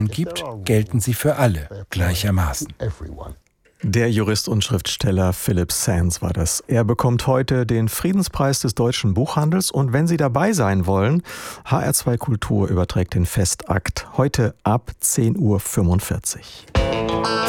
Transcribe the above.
gibt, gelten sie für alle gleichermaßen. Der Jurist und Schriftsteller Philipp Sands war das. Er bekommt heute den Friedenspreis des deutschen Buchhandels. Und wenn Sie dabei sein wollen, HR2 Kultur überträgt den Festakt heute ab 10:45 Uhr.